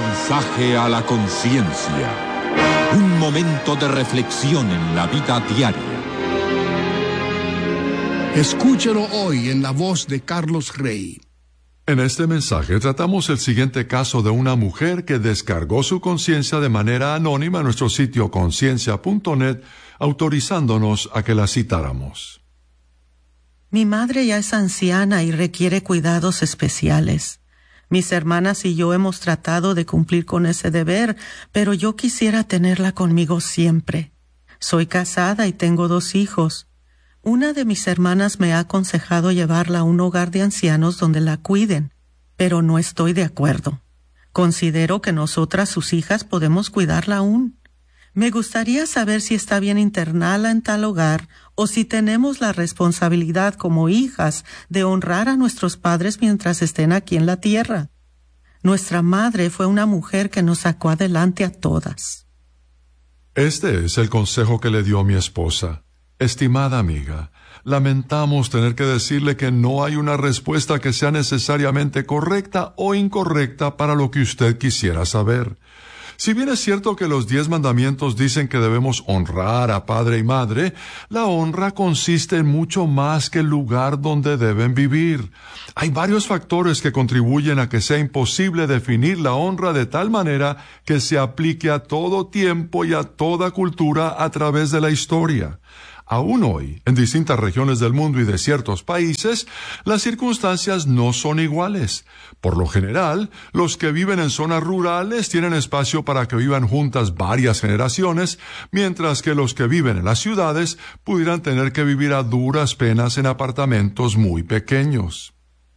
Mensaje a la conciencia. Un momento de reflexión en la vida diaria. Escúchelo hoy en la voz de Carlos Rey. En este mensaje tratamos el siguiente caso de una mujer que descargó su conciencia de manera anónima en nuestro sitio conciencia.net, autorizándonos a que la citáramos. Mi madre ya es anciana y requiere cuidados especiales. Mis hermanas y yo hemos tratado de cumplir con ese deber, pero yo quisiera tenerla conmigo siempre. Soy casada y tengo 2 hijos. Una de mis hermanas me ha aconsejado llevarla a un hogar de ancianos donde la cuiden, pero no estoy de acuerdo. Considero que nosotras, sus hijas, podemos cuidarla aún. Me gustaría saber si está bien internarla en tal hogar o si tenemos la responsabilidad como hijas de honrar a nuestros padres mientras estén aquí en la tierra. Nuestra madre fue una mujer que nos sacó adelante a todas. Este es el consejo que le dio mi esposa. Estimada amiga, lamentamos tener que decirle que no hay una respuesta que sea necesariamente correcta o incorrecta para lo que usted quisiera saber. Si bien es cierto que los 10 mandamientos dicen que debemos honrar a padre y madre, la honra consiste en mucho más que el lugar donde deben vivir. Hay varios factores que contribuyen a que sea imposible definir la honra de tal manera que se aplique a todo tiempo y a toda cultura a través de la historia. Aún hoy, en distintas regiones del mundo y de ciertos países, las circunstancias no son iguales. Por lo general, los que viven en zonas rurales tienen espacio para que vivan juntas varias generaciones, mientras que los que viven en las ciudades pudieran tener que vivir a duras penas en apartamentos muy pequeños.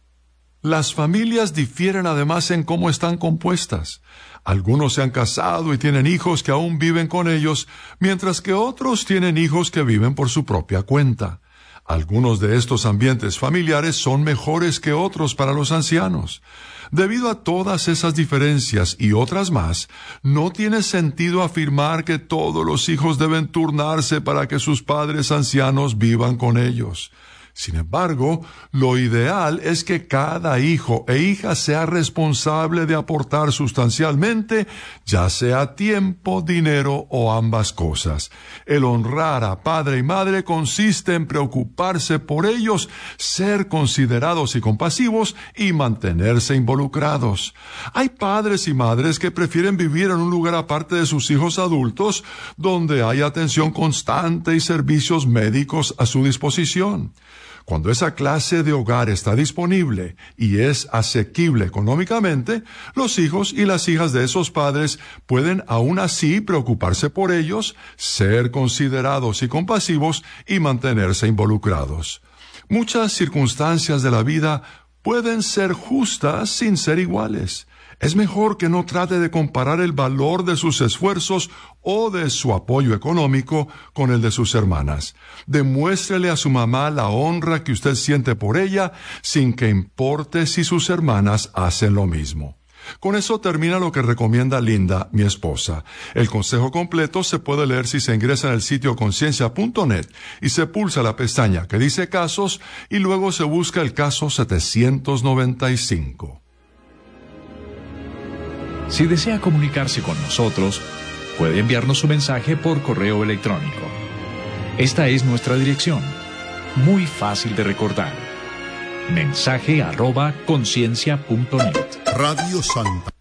Las familias difieren además en cómo están compuestas. Algunos se han casado y tienen hijos que aún viven con ellos, mientras que otros tienen hijos que viven por su propia cuenta. Algunos de estos ambientes familiares son mejores que otros para los ancianos. Debido a todas esas diferencias y otras más, no tiene sentido afirmar que todos los hijos deben turnarse para que sus padres ancianos vivan con ellos. Sin embargo, lo ideal es que cada hijo e hija sea responsable de aportar sustancialmente, ya sea tiempo, dinero o ambas cosas. El honrar a padre y madre consiste en preocuparse por ellos, ser considerados y compasivos y mantenerse involucrados. Hay padres y madres que prefieren vivir en un lugar aparte de sus hijos adultos, donde hay atención constante y servicios médicos a su disposición. Cuando esa clase de hogar está disponible y es asequible económicamente, los hijos y las hijas de esos padres pueden aún así preocuparse por ellos, ser considerados y compasivos y mantenerse involucrados. Muchas circunstancias de la vida pueden ser justas sin ser iguales. Es mejor que no trate de comparar el valor de sus esfuerzos o de su apoyo económico con el de sus hermanas. Demuéstrele a su mamá la honra que usted siente por ella, sin que importe si sus hermanas hacen lo mismo. Con eso termina lo que recomienda Linda, mi esposa. El consejo completo se puede leer si se ingresa en el sitio conciencia.net y se pulsa la pestaña que dice casos y luego se busca el caso 795. Si desea comunicarse con nosotros, puede enviarnos su mensaje por correo electrónico. Esta es nuestra dirección, muy fácil de recordar. mensaje@conciencia.net. Radio Santa